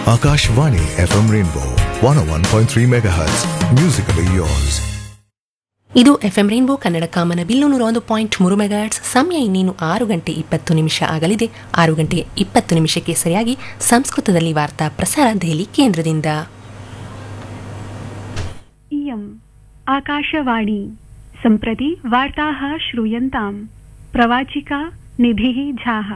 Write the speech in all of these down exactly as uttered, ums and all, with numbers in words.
Akashvani F M Rainbow one oh one point three megahertz. Musically yours. ಇದು F M rainbow Kannada ಕಾಮನ bill ನೂರ ಒಂದು point ಮೂರು megahertz. ಸಮಯ ಇನ್ನೇನು ಆರು ಗಂಟೆ ಇಪ್ಪತ್ತು ನಿಮಿಷ ಆಗಲಿದೆ. ಆರು ಗಂಟೆ ಇಪ್ಪತ್ತು ನಿಮಿಷಕ್ಕೆ ಸರಿಯಾಗಿ ಸಂಸ್ಕೃತದಲ್ಲಿ ವಾರ್ತಾ ಪ್ರಸಾರ ದೆಹಲಿ ಕೇಂದ್ರದಿಂದ. इयम् आकाशवाणी सम्प्रति वार्ताः श्रूयन्ताम्. प्रवाचिका निधिः झाः.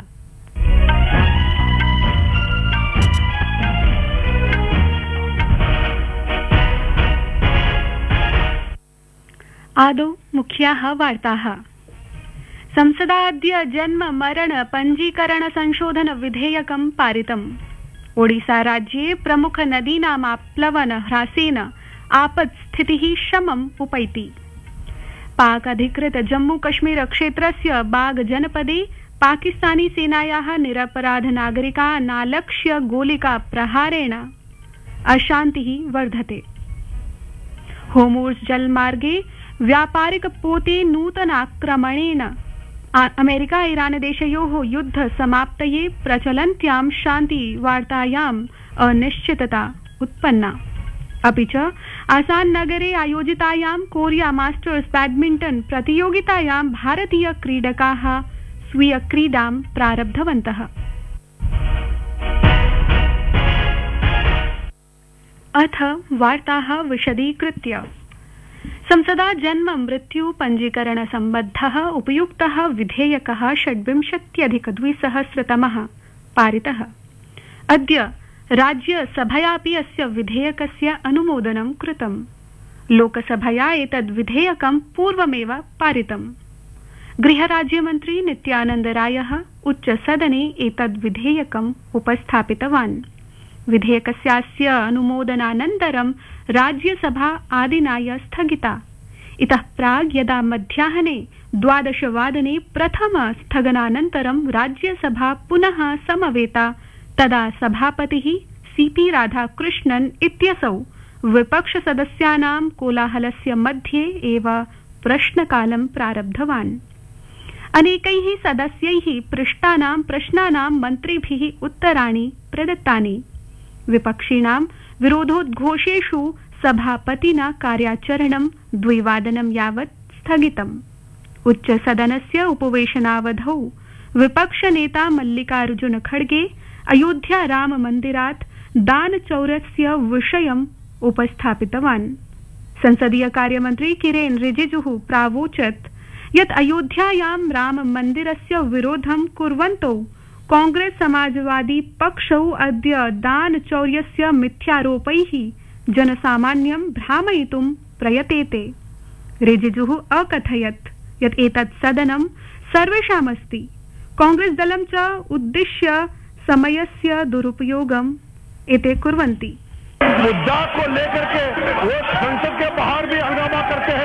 आदौ मुख्याः वार्ताः. संसदाद्य जन्म मरण पञ्जीकरण संशोधन विधेयकं पारितम्. ओडिसा राज्ये प्रमुख नदीनाम् आप्लवन ह्रासेन आपत्स्थितिः शमम् उपैति. पाक अधिकृत जम्मू कश्मीर क्षेत्रस्य बाग जनपदे पाकिस्तानी सेनायाः निरपराध नागरिकानालक्ष्य गोलिका प्रहारेण अशान्तिः वर्धते. होर्मुज़ जलमार्गे व्यापारिक पोते नूतनाक्रमणेन अमेरिका ईरान देशयोः युद्ध समाप्तये प्रचलन्त्यां शान्ति वार्तायाम् अनिश्चितता उत्पन्ना. अपि च आसान् नगरे आयोजितायां कोरिया मास्टर्स बैडमिंटन प्रतियोगितायां भारतीय क्रीडकाः स्वीय क्रीडां प्रारब्धवन्तः. अथ वार्ताः विशदीकृत्य. संसदा जन्म मृत्यु पञ्जीकरण सम्बद्धः उपयुक्तः विधेयकः षड्विंशत्यधिकद्विसहस्रतमः पारितः. अद्य राज्यसभयापि अस्य विधेयकस्य अनुमोदनं कृतम्. लोकसभया एतद् विधेयकं पूर्वमेव पारितम्. गृहराज्यमन्त्री नित्यानन्द रायः उच्चसदने एतद् विधेयकम् उपस्थापितवान्. विधेयकस्यास्य अनुमोदनानन्तरं राज्यसभा आदिनाय स्थगिता. इतः प्राग् यदा मध्याह्ने द्वादशवादने प्रथम स्थगनानन्तरं राज्यसभा पुनः समवेता तदा सभापतिः सी पी राधाकृष्णन् इत्यसौ विपक्षसदस्यानां कोलाहलस्य मध्ये एव प्रश्नकालं प्रारब्धवान्. अनेकैः सदस्यैः पृष्टानां प्रश्नानां मन्त्रिभिः उत्तराणि प्रदत्तानि. विपक्षिणां विरोधोद्घोषेषु सभापतिना कार्याचरणं द्विवादनं यावत् स्थगितम्. उच्चसदनस्य उपवेशनावधौ विपक्षनेता मल्लिकार्जुन खड़गे अयोध्या राम मन्दिरात् दानचौर्यस्य विषयम् उपस्थापितवान्. संसदीय कार्यमन्त्री किरेन रिजिजुः प्रावोचत् यत् अयोध्यायां राम मन्दिरस्य विरोधं कुर्वन्तौ कांग्रेस समाजवादी पक्षौ अद्य दानचौर्यस्य मिथ्यारोपैः जनसामान्यं भ्रामयितुं प्रयतेते. रिजिजुः अकथयत् यत् एतत् सदनं सर्वेषामस्ति. कांग्रेस दलं च उद्दिश्य समयस्य दुरुपयोगम् एते कुर्वन्ति. मुद्दा को लेकर के वो संसद के बाहर भी हंगामा करते हैं.